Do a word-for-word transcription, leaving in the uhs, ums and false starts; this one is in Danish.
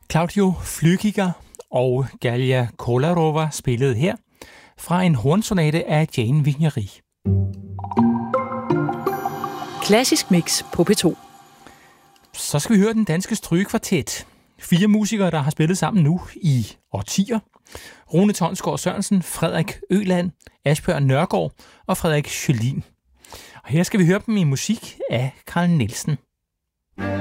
Claudio Flückiger og Galja Kolarova spillede her fra en hornsonate af Jane Vigneri. Klassisk Mix på P to. Så skal vi høre den danske strygekvartet. Fire musikere, der har spillet sammen nu i årtier. Rune Tonsgaard Sørensen, Frederik Øland, Asbjørn Nørgaard og Frederik Sjølin. Og her skal vi høre dem i musik af Carl Nielsen.